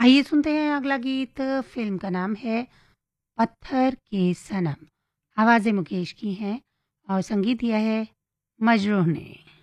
आइए सुनते हैं अगला गीत। फ़िल्म का नाम है पत्थर के सनम। आवाज़ें मुकेश की हैं और संगीत दिया है मजरूह ने।